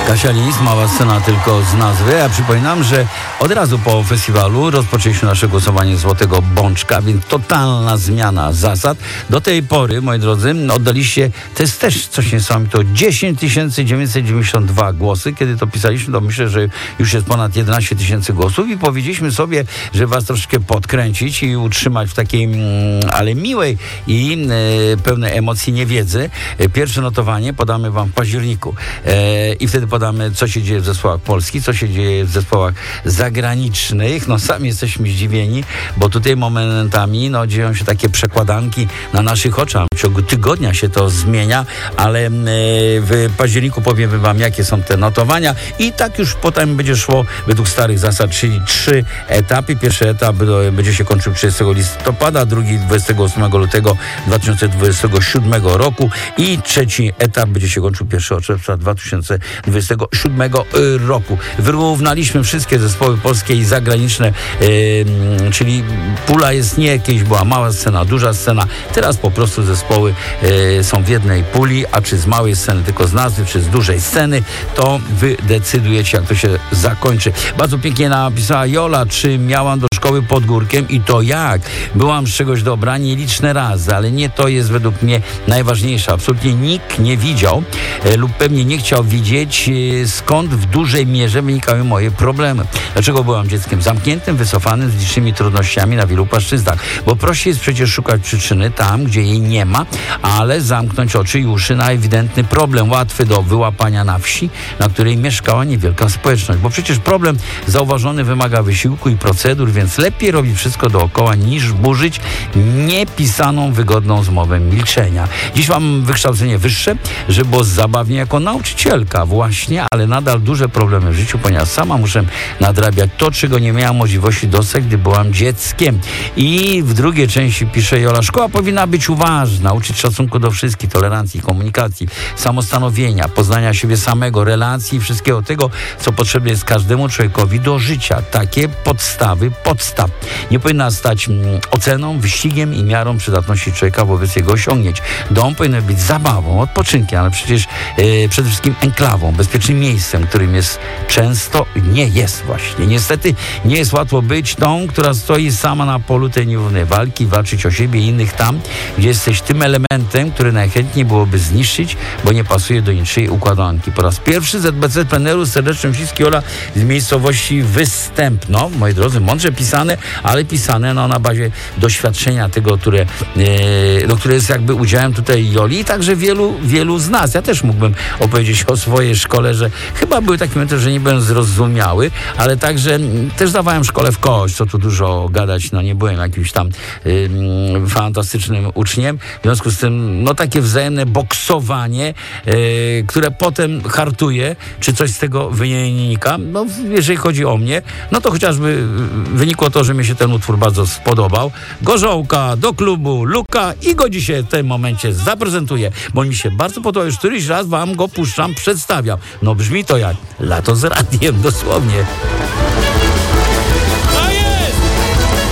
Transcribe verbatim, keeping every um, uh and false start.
Kasia Lis, mała scena tylko z nazwy. Ja przypominam, że od razu po festiwalu rozpoczęliśmy nasze głosowanie Złotego Bączka, więc totalna zmiana zasad. Do tej pory, moi drodzy, oddaliście, to jest też coś niesamowitego, dziesięć tysięcy dziewięćset dziewięćdziesiąt dwa głosy. Kiedy to pisaliśmy, to myślę, że już jest ponad jedenaście tysięcy głosów i powiedzieliśmy sobie, że was troszkę podkręcić i utrzymać w takiej, mm, ale miłej i e, pełnej emocji niewiedzy. E, pierwsze notowanie podamy wam w październiku e, i wtedy podamy, co się dzieje w zespołach polskich, co się dzieje w zespołach zagranicznych. No sami jesteśmy zdziwieni, bo tutaj momentami no, dzieją się takie przekładanki na naszych oczach. W ciągu tygodnia się to zmienia, ale e, w październiku powiemy wam, jakie są te notowania i tak już potem będzie szło według starych zasad, czyli trzy etapy. Pierwszy etap będzie się kończył trzydziestego listopada, drugi dwudziestego ósmego lutego dwa tysiące dwudziestego siódmego roku i trzeci etap będzie się kończył pierwszego czerwca dwa tysiące dwudziestego siódmego roku. Wyrównaliśmy wszystkie zespoły polskie i zagraniczne, yy, czyli pula jest nie jakieś, była mała scena, duża scena. Teraz po prostu zespoły yy, są w jednej puli, a czy z małej sceny, tylko z nazwy, czy z dużej sceny, to wy decydujecie, jak to się zakończy. Bardzo pięknie napisała Jola, czy miałam do szkoły pod Górkiem i to jak? Byłam z czegoś dobra nieliczne razy, ale nie to jest według mnie najważniejsze. Absolutnie nikt nie widział e, lub pewnie nie chciał widzieć, e, skąd w dużej mierze wynikały moje problemy. Dlaczego byłam dzieckiem zamkniętym, wycofanym, z licznymi trudnościami na wielu płaszczyznach? Bo prościej jest przecież szukać przyczyny tam, gdzie jej nie ma, ale zamknąć oczy i uszy na ewidentny problem, łatwy do wyłapania na wsi, na której mieszkała niewielka społeczność. Bo przecież problem zauważony wymaga wysiłku i procedur, więc lepiej robić wszystko dookoła, niż burzyć niepisaną, wygodną zmowę milczenia. Dziś mam wykształcenie wyższe, żeby było zabawnie jako nauczycielka właśnie, ale nadal duże problemy w życiu, ponieważ sama muszę nadrabiać to, czego nie miałam możliwości dostać, gdy byłam dzieckiem. I w drugiej części pisze Jola, szkoła powinna być uważna, uczyć szacunku do wszystkich, tolerancji, komunikacji, samostanowienia, poznania siebie samego, relacji i wszystkiego tego, co potrzebne jest każdemu człowiekowi do życia. Takie podstawy podstaw. Nie powinna stać mm, oceną, wyścigiem i miarą przydatności człowieka wobec jego osiągnięć. Dom powinien być zabawą, odpoczynkiem, ale przecież e, przede wszystkim enklawą, bezpiecznym miejscem, którym jest często, nie jest właśnie. Niestety nie jest łatwo być tą, która stoi sama na polu tej nierównej walki, walczyć o siebie i innych tam, gdzie jesteś tym elementem, który najchętniej byłoby zniszczyć, bo nie pasuje do niczyjej układanki. Po raz pierwszy Z B C pleneru serdecznym wszystkich Ola z miejscowości Występno. Moi drodzy, mądrze pisane, ale pisane no, na bazie doświadczenia tego, które, e, no, które jest jakby udziałem tutaj Joli i także wielu, wielu z nas. Ja też mógłbym opowiedzieć o swojej szkole, że chyba były takie momenty, że nie byłem zrozumiały, ale także m, też dawałem szkole w kość, co tu dużo gadać, no nie byłem jakimś tam y, fantastycznym uczniem. W związku z tym, no takie wzajemne boksowanie, y, które potem hartuje, czy coś z tego wynika. No jeżeli chodzi o mnie, no to chociażby wynikło to, że mi się ten utwór bardzo spodobał. Gorzołka do klubu Luka i go dzisiaj w tym momencie zaprezentuję, bo mi się bardzo podobał. Już któryś raz wam go puszczam, przedstawiam. No brzmi to jak lato z radiem, dosłownie.